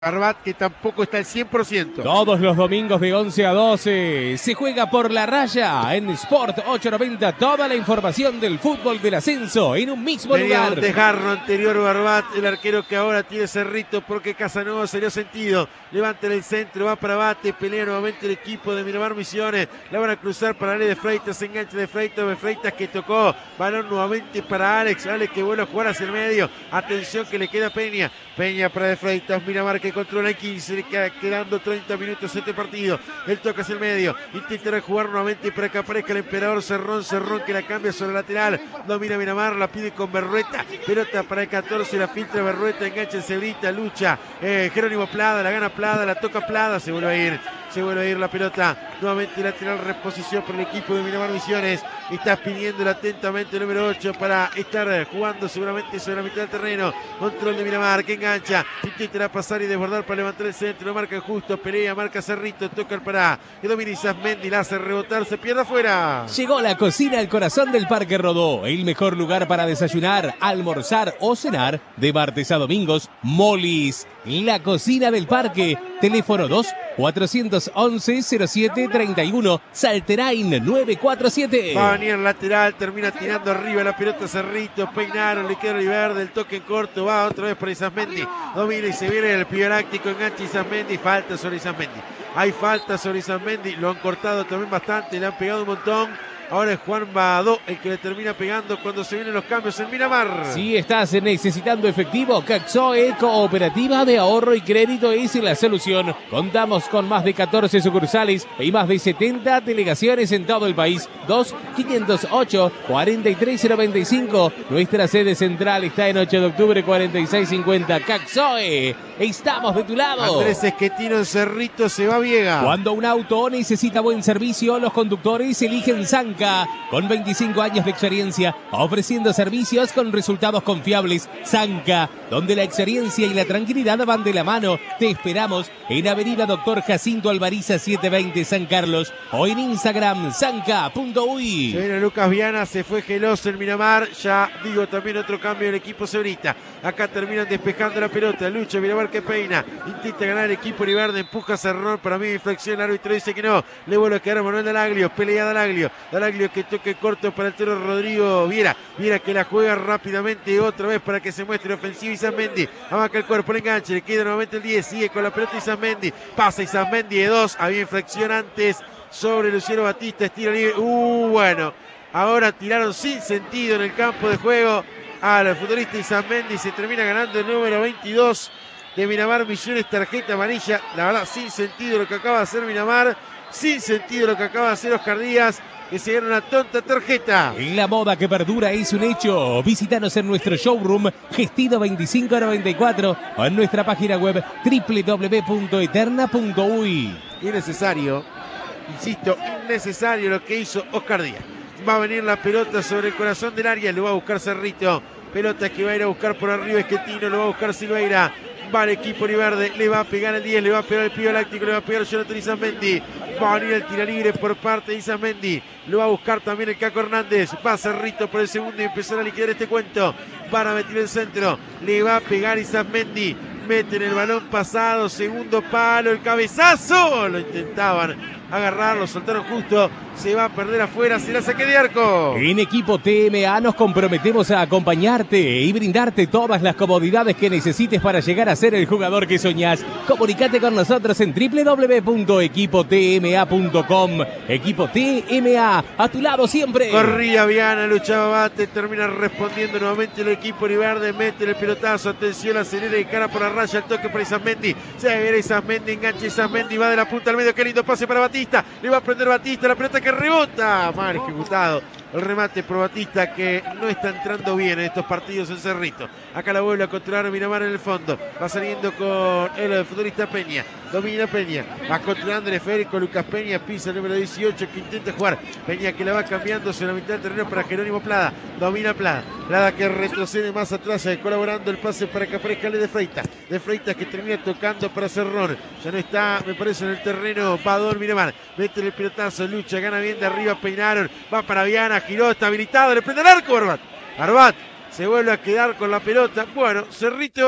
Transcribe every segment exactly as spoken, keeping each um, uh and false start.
Barbat, que tampoco está al cien por ciento. Todos los domingos de once a doce se juega por la raya en Sport ochocientos noventa. Toda la información del fútbol del ascenso en un mismo Venía lugar. un desgarro anterior Barbat, el arquero que ahora tiene Cerrito porque Casanova se le ha sentido. Levanta en el centro, va para bate, pelea nuevamente el equipo de Miramar Misiones. La van a cruzar para Ale de Freitas, se engancha de Freitas, de Freitas que tocó. Balón nuevamente para Alex, Alex que vuelve a jugar hacia el medio. Atención que le queda Peña. Peña para de Freitas, Miramar que controla en quince, le queda quedando treinta minutos este partido. Él toca hacia el medio, intentará jugar nuevamente para que aparezca el emperador Cerrón, Cerrón que la cambia sobre la lateral, domina Miramar, la pide con Berrueta, pelota para el catorce, la filtra Berrueta, engancha el Cebrita, lucha, eh, Jerónimo Plada, la gana Plada, la toca Plada, se vuelve a ir, se vuelve a ir la pelota, nuevamente lateral, reposición por el equipo de Miramar Misiones, está pidiéndolo atentamente el número ocho para estar jugando seguramente sobre la mitad del terreno, control de Miramar que engancha, intentará pasar y desbordar para levantar el centro, lo marca justo, pelea, marca Cerrito, toca el pará, que domina Isasmendi, la hace rebotar, se pierde afuera. Llegó la cocina al corazón del Parque Rodó, el mejor lugar para desayunar, almorzar o cenar, de martes a domingos, Molis, la cocina del parque, teléfono dos, cuatrocientos once, cero siete treinta y uno, Salterain nueve cuatro siete. Va a venir lateral, termina tirando arriba la pelota Cerrito, peinaron, le queda Oliverde, el toque en corto, va otra vez para Isasmendi, domina y se viene el Pioláctico, engancha Isasmendi, falta sobre Isasmendi. Hay falta sobre Isasmendi, lo han cortado también bastante, le han pegado un montón. Ahora es Juan Badó el que le termina pegando cuando se vienen los cambios en Miramar. Si estás necesitando efectivo, Caxoe Cooperativa de Ahorro y Crédito es la solución. Contamos con más de catorce sucursales y más de setenta delegaciones en todo el país. dos, quinientos ocho, cuarenta y tres noventa y cinco. Nuestra sede central está en ocho de octubre cuarenta y seis cincuenta. Caxoe, estamos de tu lado. Andrés Esquetino en Cerrito, se va Viega. Cuando un auto necesita buen servicio, los conductores eligen Zanca. Con veinticinco años de experiencia, ofreciendo servicios con resultados confiables. Zanca, donde la experiencia y la tranquilidad van de la mano. Te esperamos en Avenida Doctor Jacinto Alvariza setecientos veinte San Carlos o en Instagram zanca punto uy. Se viene Lucas Viana, se fue Geloso en Miramar. Ya digo también otro cambio del equipo Cebrita. Acá terminan despejando la pelota. Lucha Miramar que peina. Intenta ganar el equipo Oliverde. Empuja Cerrón. Para mí inflexión. El árbitro dice que no. Le vuelve a quedar a Manuel Dalaglio. Pelea Dalaglio. Dalaglio que toque corto para el toro Rodrigo Viera. Viera que la juega rápidamente otra vez para que se muestre ofensiva Isasmendi. Amaca el cuerpo, el enganche. Le queda nuevamente el diez. Sigue con la pelota Isasmendi. Pasa Isasmendi de dos. Había infracción antes sobre Luciano Batista. Estira libre. Uh, bueno. Ahora tiraron sin sentido en el campo de juego al futbolista Isasmendi. Se termina ganando el número veintidós de Miramar Misiones. Tarjeta amarilla. La verdad, sin sentido lo que acaba de hacer Miramar. Sin sentido lo que acaba de hacer Oscar Díaz. Que se gana una tonta tarjeta. La moda que perdura es un hecho. Visítanos en nuestro showroom Gestino veinticinco noventa y cuatro o en nuestra página web doble u doble u doble u punto eterna punto uy. Innecesario, insisto, innecesario lo que hizo Oscar Díaz. Va a venir la pelota sobre el corazón del área, lo va a buscar Cerrito. Pelota que va a ir a buscar por arriba Esquetino, lo va a buscar Silveira. Va el equipo Oliverde, le va a pegar el diez, le va a pegar el Pioláctico, le va a pegar Jonathan Isasmendi. Va a venir el tiro libre por parte de Isasmendi. Lo va a buscar también el Caco Hernández. Va Cerrito por el segundo y empezar a liquidar este cuento. Van a meter el centro. Le va a pegar Isasmendi. Meten el balón pasado, segundo palo, el cabezazo. Lo intentaban agarrar, lo soltaron justo. Se va a perder afuera, será saque de arco. En Equipo T M A nos comprometemos a acompañarte y brindarte todas las comodidades que necesites para llegar a ser el jugador que soñás. Comunicate con nosotros en doble u doble u doble u punto equipo t m a punto com. Equipo T M A, a tu lado siempre. Corría Viana, luchaba Bate, termina respondiendo nuevamente el equipo Oliverde, mete el pelotazo, atención, acelera y cara por la raya, el toque para Isasmendi. Se viene Isasmendi, engancha Isasmendi, va de la punta al medio, qué lindo pase para Batista. Le va a prender Batista, la pelota que rebota, mal ejecutado el remate por Batista, que no está entrando bien en estos partidos en Cerrito. Acá la vuelve a controlar Miramar en el fondo, va saliendo con el futbolista Peña, domina Peña, va controlando el esférico Lucas Peña, pisa el número dieciocho que intenta jugar, Peña que la va cambiando sobre la mitad del terreno para Jerónimo Plada, domina Plada, Plada que retrocede más atrás, colaborando el pase para que aparezca el de Freitas, de Freitas que termina tocando para Cerrón, ya no está, me parece, en el terreno Badón Miramar, mete el pelotazo, lucha, gana bien de arriba, peinaron, va para Viana, giró, está habilitado, le prende el arco Barbat, Barbat se vuelve a quedar con la pelota. Bueno, Cerrito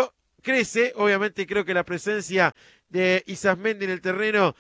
crece. Obviamente creo que la presencia de Isasmendi en el terreno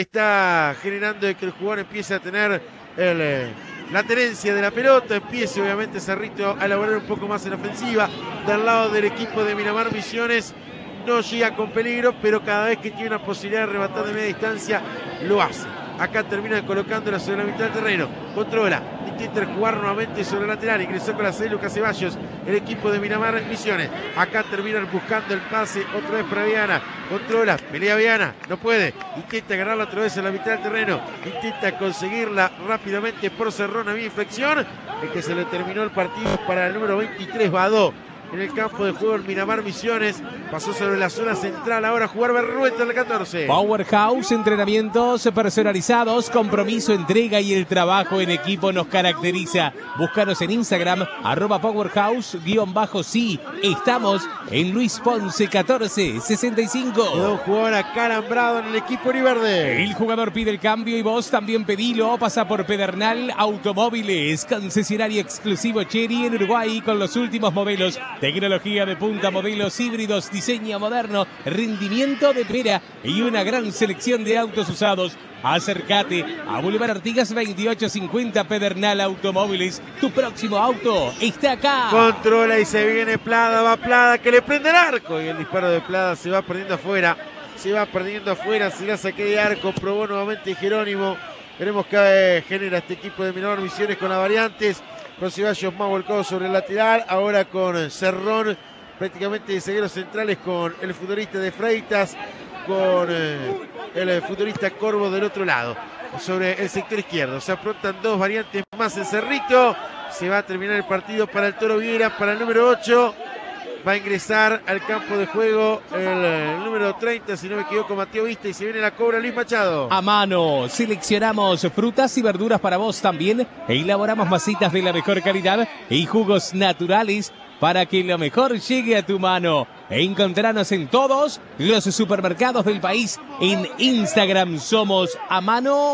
está generando que el jugador empiece a tener el, eh, la tenencia de la pelota, empiece obviamente Cerrito a elaborar un poco más en ofensiva. Del lado del equipo de Miramar Misiones no llega con peligro, pero cada vez que tiene una posibilidad de rematar de media distancia, lo hace. Acá termina colocándola sobre la mitad del terreno, controla, intenta jugar nuevamente sobre el lateral, ingresó con la seis Lucas Ceballos, el equipo de Miramar Misiones. Acá terminan buscando el pase, otra vez para Viana, controla, pelea Viana, no puede, intenta ganarla otra vez en la mitad del terreno, intenta conseguirla rápidamente por Cerrón, había inflexión, el que se le terminó el partido para el número veintitrés, Badó. En el campo de juego el Miramar Misiones, pasó sobre la zona central, ahora a jugar Berrueta en el catorce. Powerhouse, entrenamientos personalizados, compromiso, entrega y el trabajo en equipo nos caracteriza. Búscanos en Instagram, arroba Powerhouse-sí. Estamos en Luis Ponce catorce sesenta y cinco. Quedó un jugador acalambrado en el equipo Uriverde. El jugador pide el cambio y vos también pedilo. Pasa por Pedernal Automóviles, concesionario exclusivo Chery en Uruguay con los últimos modelos. Tecnología de punta, modelos híbridos, diseño moderno, rendimiento de primera y una gran selección de autos usados. Acércate a Boulevard Artigas veintiocho cincuenta Pedernal Automóviles. Tu próximo auto está acá. Controla y se viene Plada, va Plada que le prende el arco. Y el disparo de Plada se va perdiendo afuera. Se va perdiendo afuera, se la saque de arco. Probó nuevamente Jerónimo. Veremos qué genera este equipo de Miramar Misiones con las variantes. Con Ceballos más volcado sobre el lateral, ahora con Cerrón, prácticamente de zagueros centrales con el futbolista de Freitas, con eh, el futbolista Corvo del otro lado, sobre el sector izquierdo. Se aprontan dos variantes más en Cerrito, se va a terminar el partido para el Toro Viera, para el número ocho. Va a ingresar al campo de juego el, el número treinta, si no me equivoco, Mateo Vista, y se viene la cobra Luis Machado. A mano, seleccionamos frutas y verduras para vos también e elaboramos masitas de la mejor calidad y jugos naturales para que lo mejor llegue a tu mano. Encontranos en todos los supermercados del país. En Instagram somos a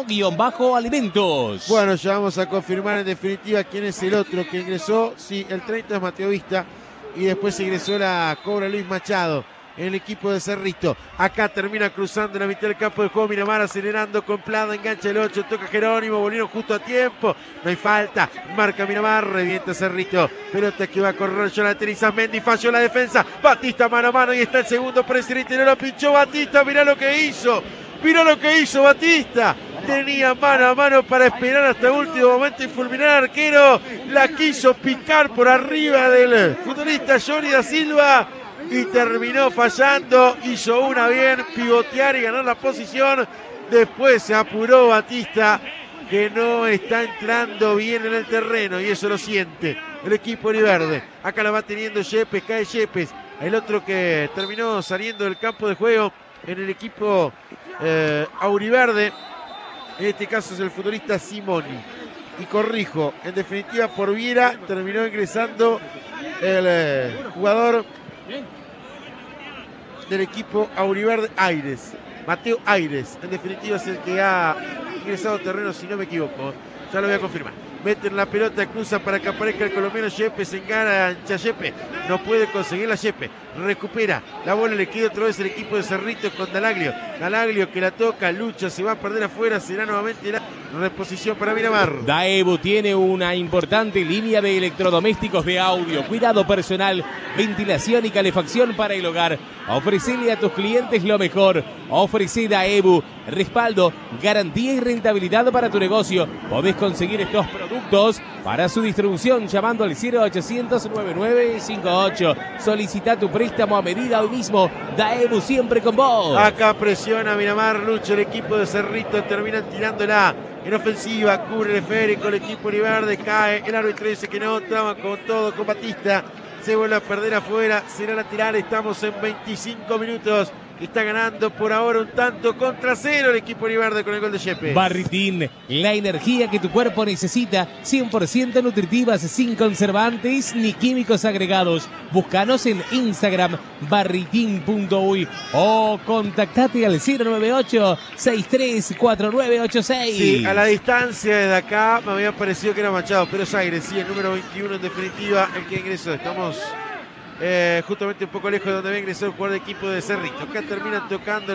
mano-alimentos. Bueno, ya vamos a confirmar en definitiva quién es el otro que ingresó. Sí, el treinta es Mateo Vista. Y después ingresó la cobra Luis Machado en el equipo de Cerrito. Acá termina cruzando la mitad del campo de juego Miramar, acelerando con Plada, engancha el ocho, toca Jerónimo, volvieron justo a tiempo, no hay falta, marca Miramar, revienta Cerrito, pelota que va a correr Jonathan Isasmendi, falló la defensa, Batista mano a mano y está el segundo por el Cerrito, no lo pinchó Batista, mirá lo que hizo, mirá lo que hizo Batista. Tenía mano a mano para esperar hasta el último momento y fulminar al arquero. La quiso picar por arriba del futbolista Johnny da Silva y terminó fallando. Hizo una bien, pivotear y ganar la posición. Después se apuró Batista, que no está entrando bien en el terreno y eso lo siente el equipo Uriverde. Acá la va teniendo Yepes, cae Yepes. El otro que terminó saliendo del campo de juego en el equipo eh, Auriverde. En este caso es el futbolista Simoni. Y corrijo, en definitiva por Viera terminó ingresando el eh, jugador del equipo Auriverde, Aires. Mateo Aires, en definitiva es el que ha ingresado terreno, si no me equivoco. Ya lo voy a confirmar. Meten la pelota, cruza para que aparezca el colombiano Yepes, engancha Yepes, no puede conseguir la Yepes, recupera, la bola le queda otra vez el equipo de Cerrito con Dalaglio, Dalaglio que la toca, lucha, se va a perder afuera, será nuevamente la reposición para Miramar. Daewoo tiene una importante línea de electrodomésticos de audio, cuidado personal, ventilación y calefacción para el hogar. Ofrecele a tus clientes lo mejor. Ofrece Daewoo, respaldo, garantía y rentabilidad para tu negocio. Podés conseguir estos productos para su distribución llamando al cero ochocientos noventa y nueve cincuenta y ocho. Solicita tu préstamo a medida hoy mismo. Daewoo siempre con vos. Acá presiona Miramar, lucha el equipo de Cerrito, terminan tirándola en ofensiva, cubre el esférico, el equipo Uriverde, cae, el árbitro dice que no, traba con todo con Batista, se vuelve a perder afuera, será lateral, estamos en veinticinco minutos. Está ganando por ahora un tanto contra cero el equipo Uriverde con el gol de Yepes. Barritín, la energía que tu cuerpo necesita, cien por ciento nutritivas, sin conservantes ni químicos agregados. Búscanos en Instagram, barritín punto uy o contactate al cero nueve ocho, seis tres cuatro nueve ocho seis. Sí, a la distancia desde acá me había parecido que era Machado, pero es Aires, sí, el número veintiuno en definitiva, el que ingresó. Estamos eh, justamente un poco lejos de donde va a ingresar el jugador de equipo de Cerrito. Acá terminan tocando